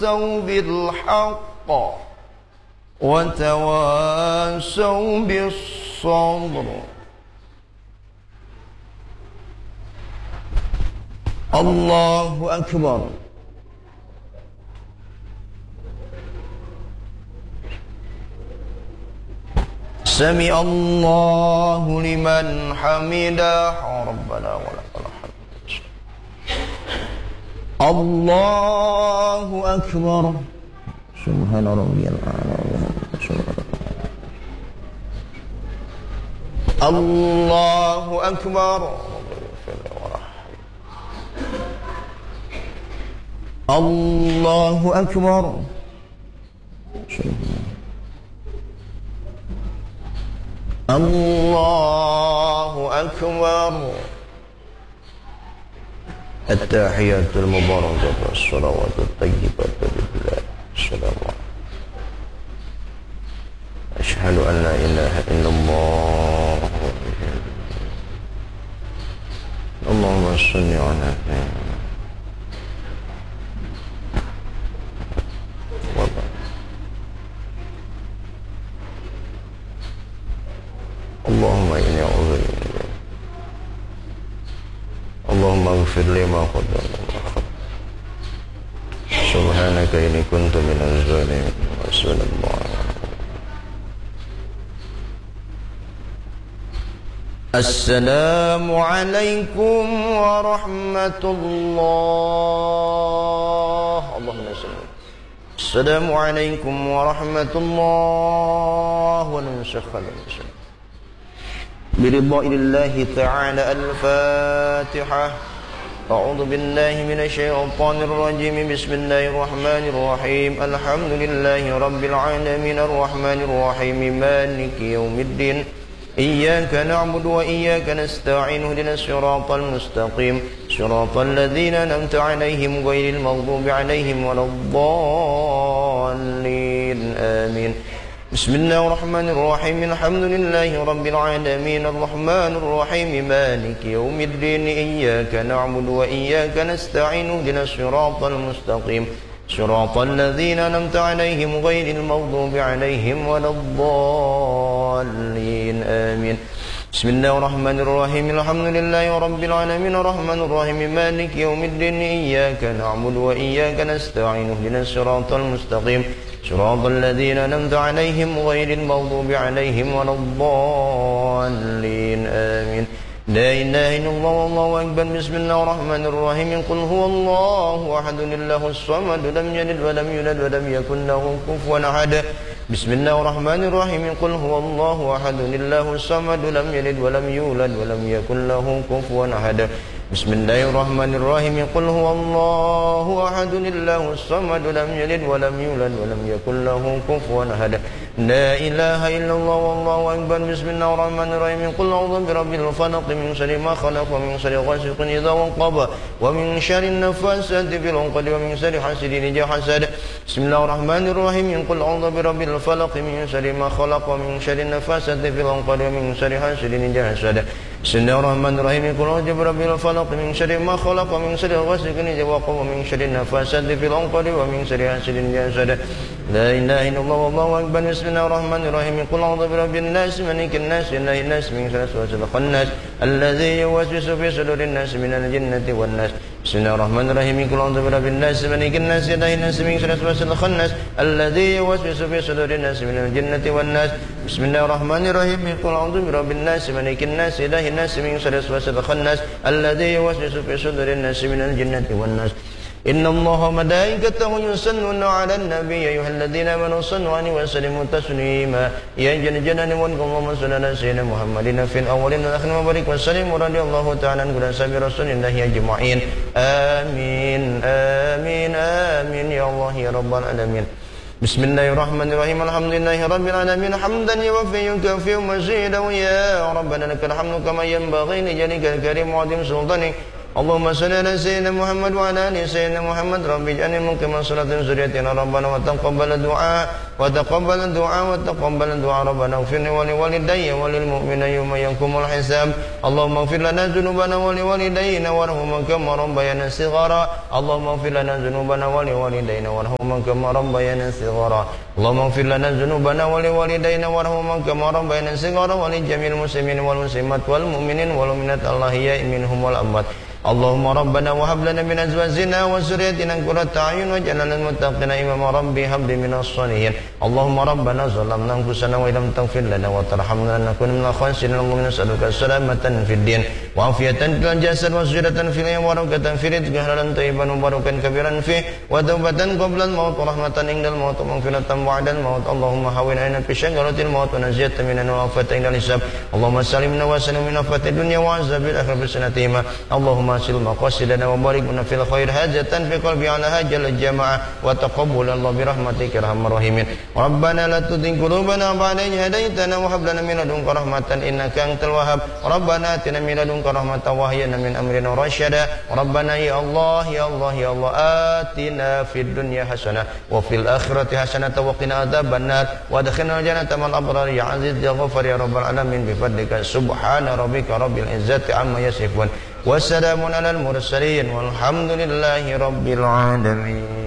بالحق وتواصوا بالصبر. الله أكبر. سمع الله لمن حمده ربنا ولك الحمد. الله أكبر. سبحان ربي الأعلى. الله أكبر. الله أكبر. الله أكبر. التحيات المباركة والصلوات الطيبات لله. السلام عليكم. أشهد أن لا إله إلا الله. اللهم صل على سيدنا اللهم إني أعوذ بك. اللهم اغفر لي ما قدم وما أخر. سبحانك إني كنت من الظالمين. وصلى الله عليه وسلم. السلام عليكم ورحمة الله. اللهم صل. السلام عليكم ورحمة الله وبركاته. برضا الله تعالى. الفاتحة. أعوذ بالله من الشيطان الرجيم. بسم الله الرحمن الرحيم. الحمد لله رب العالمين الرحمن الرحيم مالك يوم الدين. إياك نعبد وإياك نستعين. اهدنا الصراط المستقيم صراط الذين أنعمت عليهم غير المغضوب عليهم ولا الضالين. آمين. بسم الله الرحمن الرحيم. الحمد لله رب العالمين الرحمن الرحيم مالك يوم الدين. إياك نعبد وإياك نستعين. اهدنا الصراط المستقيم صراط الذين أنعمت عليهم غير المغضوب عليهم ولا الضالين. آمين. بسم الله الرحمن الرحيم. الحمد لله رب العالمين الرحمن الرحيم مالك يوم الدين. إياك نعبد وإياك نستعين. اهدنا الصراط المستقيم صراط الذين أنعمت عليهم غير المغضوب عليهم ولا الضالين. آمين. لا إله إلا الله والله أكبر. بسم الله الرحمن الرحيم. قل هو الله أحد الله الصمد لم يلد ولم يولد ولم يكن له كفوا أحد. بسم الله الرحمن الرحيم. قل هو الله أحد الله الصمد لم يلد ولم يولد ولم يكن له كفوا أحد. بسم الله الرحمن الرحيم. قل هو الله أحد الله الصمد لم يلد ولم يولد ولم يكن له كفوا أحد. لا إله إلا الله والله أكبر. بسم الله الرحمن الرحيم. قل أعوذ برب الفلق من شر ما خلق ومن شر غاسق إذا وقب ومن شر النفاثات في العقد ومن شر حاسد إذا حسد. بسم الله الرحمن الرحيم. قل أعوذ برب الفلق من شر ما خلق ومن شر النفاثات في العقد ومن شر حاسد إذا حسد. بسم الله الرحمن الرحيم. قل أعوذ برب الفلق من شر ما خلق ومن شر غاسق إذا وقب ومن شر النفاثات في العقد ومن شر حاسد إذا حسد. لا إله إلا الله والله أكبر. بسم الله الرحمن الرحيم. قل أعوذ برب الناس ملك الناس إله الناس من شر الوسواس الخناس الذي يوسوس في صدور الناس من الجنة والناس. بسم الله الرحمن الرحيم. قل أعوذ برب الناس ملك الناس إله الناس من شر الوسواس الخناس الذي يوسوس في صدور الناس من الجنة والناس. بسم الله الرحمن الرحيم. قل أعوذ برب الناس ملك الناس إله الناس من شر الوسواس الخناس الذي يوسوس في صدور الناس من الجنة والناس. إن الله وملائكته يصلون على النبي يا أيها الذين آمنوا صلوا عليه وسلموا تسليما. يا جل جلاله اللهم صل على سيدنا محمد في الأولين والآخرين وبارك وسلم ورضي الله تعالى عن كل أصحاب رسول الله أجمعين. آمين آمين آمين يا الله يا رب العالمين. بسم الله الرحمن الرحيم. الحمد لله رب العالمين حمدا يوفي يكافئ مزيدا. يا ربنا لك الحمد كما ينبغي لجلالك الكريم وعظيم سلطانك اللهم صل على سيدنا محمد وعلى آل سيدنا محمد رب اجعلني مقيم الصلاة ذريتنا ربنا وتقبل الدعاء وتقبل ربنا اغفر لي ولوالدي وللمؤمنين يوم يقوم الحساب اللهم اغفر لنا ذنوبنا ولوالدينا وارحمهما كما ربيانا صغارا اللهم اغفر لنا ذنوبنا ولوالدينا وارحمهما كما ربيانا صغارا اللهم اغفر لنا ذنوبنا ولوالدينا وارحمهما كما ربيانا صغارا ولجميع المسلمين والمسلمات والمؤمنين والمؤمنات الأحياء منهم والأموات اللهم ربنا وهب لنا من أزواجنا وذرياتنا قرة أعين واجعلنا للمتقين إماما ربي هب لي من الصالحين اللهم ربنا ظلمنا أنفسنا وإن لم تغفر لنا وترحمنا لنكن من الخاسرين اللهم نسألك سلامة في الدين وعافية في الجسد وسجدة في اليوم وبركة في رزق حلالا طيبا مباركا كبيرا فيه وتوبة قبل الموت ورحمة عند الموت ومغفرة بعد الموت اللهم هون علينا في شجرة الموت ونجية من وعافية عند الحساب اللهم سلمنا وسلم من آفات الدنيا وعذاب الآخرة بسنتهما اللهم أصل مقاصدنا وبارك لنا في الخير حاجة في قلبي على هاجل الجماعة وتقبل الله برحمتك يا أرحم الراحمين ربنا لا تزغ قلوبنا بعد إذ هديتنا وهب لنا من لدنك رحمة إنك أنت الوهاب ربنا آتنا من لدنك رحمة وهيئ لنا من أمرنا رشدا ربنا يا الله يا الله يا الله آتنا في الدنيا حسنة وفي الآخرة حسنة وقنا عذاب النار وادخلنا الجنة مع الأبرار يا عزيز يا غفار يا رب العالمين بفضلك سبحان ربك رب العزة عما يصفون والسلام على المرسلين والحمد لله رب العالمين.